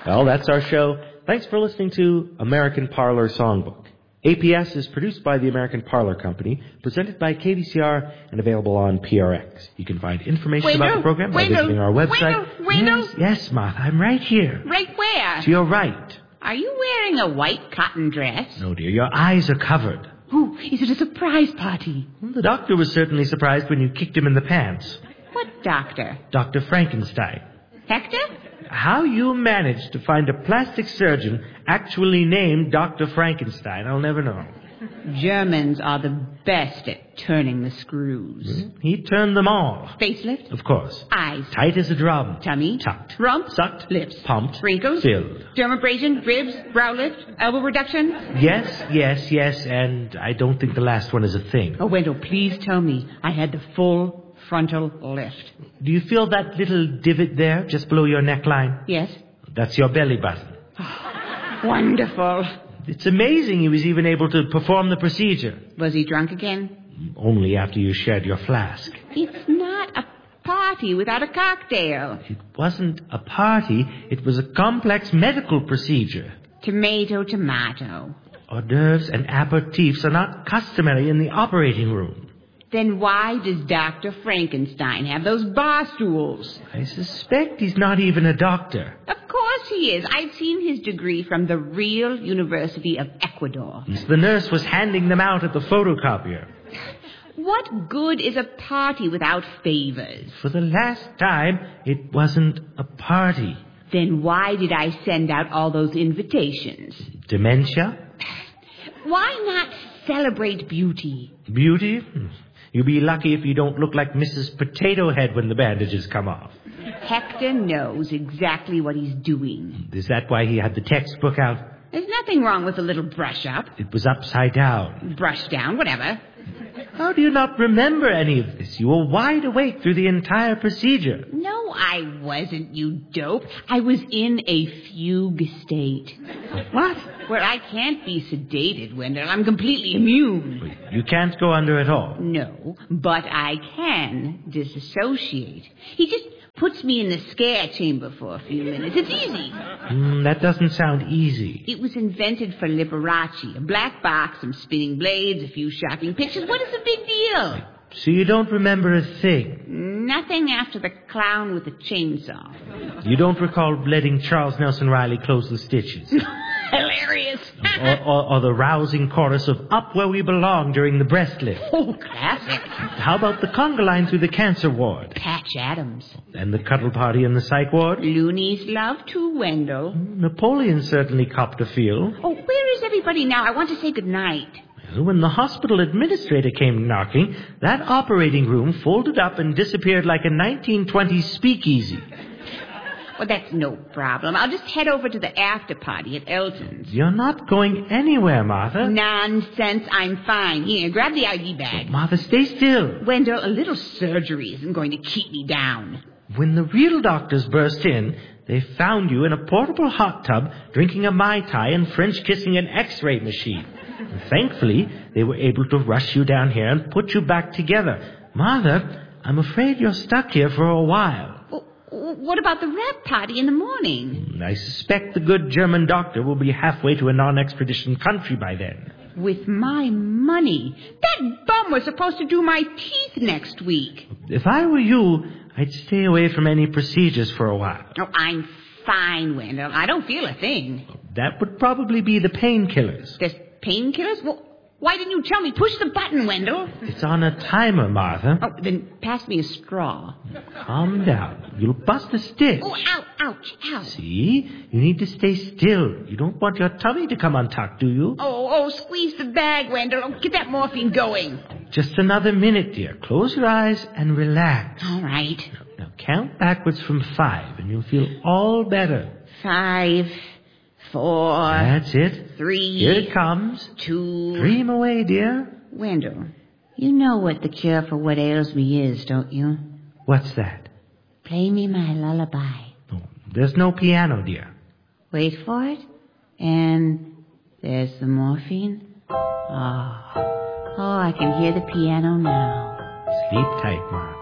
Well, that's our show. Thanks for listening to American Parlor Songbook. APS is produced by the American Parlor Company, presented by KVCR, and available on PRX. You can find information about the program by visiting our website. Yes, Martha, I'm right here. Right where? To your right. Are you wearing a white cotton dress? No, dear, your eyes are covered. Oh, is it a surprise party? Well, the doctor was certainly surprised when you kicked him in the pants. What doctor? Dr. Frankenstein. Hector? How you managed to find a plastic surgeon actually named Dr. Frankenstein, I'll never know. Germans are the best at turning the screws. He turned them all. Facelift? Of course. Eyes? Tight as a drum. Tummy? Tucked. Rump? Sucked. Lips? Pumped. Wrinkles? Filled. Dermabrasion? Ribs? Brow lift? Elbow reduction? Yes, and I don't think the last one is a thing. Oh, Wendell, please tell me I had the full frontal lift. Do you feel that little divot there, just below your neckline? Yes. That's your belly button. Wonderful. It's amazing he was even able to perform the procedure. Was he drunk again? Only after you shared your flask. It's not a party without a cocktail. It wasn't a party. It was a complex medical procedure. Tomato, tomato. Hors d'oeuvres and aperitifs are not customary in the operating room. Then why does Dr. Frankenstein have those bar stools? I suspect he's not even a doctor. Of course he is. I've seen his degree from the real University of Ecuador. The nurse was handing them out at the photocopier. What good is a party without favors? For the last time, it wasn't a party. Then why did I send out all those invitations? Dementia? Why not celebrate beauty? Beauty? You'll be lucky if you don't look like Mrs. Potato Head when the bandages come off. Hector knows exactly what he's doing. Is that why he had the textbook out? There's nothing wrong with a little brush up. It was upside down. Brush down, whatever. How do you not remember any of this? You were wide awake through the entire procedure. No, I wasn't, you dope. I was in a fugue state. What? Where I can't be sedated, Wendell. I'm completely immune. You can't go under at all. No, but I can disassociate. He just puts me in the scare chamber for a few minutes. It's easy. That doesn't sound easy. It was invented for Liberace. A black box, some spinning blades, a few shocking pictures. What is the big deal? So you don't remember a thing? Nothing after the clown with the chainsaw. You don't recall letting Charles Nelson Riley close the stitches? Hilarious. or the rousing chorus of Up Where We Belong during the breast lift. Oh, classic. How about the conga line through the cancer ward? Patch Adams. And the cuddle party in the psych ward? Looney's love to Wendell. Napoleon certainly copped a feel. Oh, where is everybody now? I want to say goodnight. When the hospital administrator came knocking, that operating room folded up and disappeared like a 1920s speakeasy. Well, that's no problem. I'll just head over to the after party at Elton's. You're not going anywhere, Martha. Nonsense. I'm fine. Here, grab the ID bag. Martha, stay still. Wendell, a little surgery isn't going to keep me down. When the real doctors burst in, they found you in a portable hot tub drinking a Mai Tai and French kissing an X-ray machine. And thankfully, they were able to rush you down here and put you back together. Martha, I'm afraid you're stuck here for a while. What about the rap party in the morning? I suspect the good German doctor will be halfway to a non-extradition country by then. With my money? That bum was supposed to do my teeth next week. If I were you, I'd stay away from any procedures for a while. Oh, I'm fine, Wendell. I don't feel a thing. That would probably be the painkillers. There's painkillers? Well, why didn't you tell me? Push the button, Wendell. It's on a timer, Martha. Oh, then pass me a straw. Calm down. You'll bust a stitch. Oh, ouch. See? You need to stay still. You don't want your tummy to come untucked, do you? Oh, squeeze the bag, Wendell. Oh, get that morphine going. Just another minute, dear. Close your eyes and relax. All right. Now count backwards from 5, and you'll feel all better. 5, 4. That's it. 3. Here it comes. 2. Dream away, dear. Wendell, you know what the cure for what ails me is, don't you? What's that? Play me my lullaby. Oh, there's no piano, dear. Wait for it. And there's the morphine. Oh, I can hear the piano now. Sleep tight, Mark.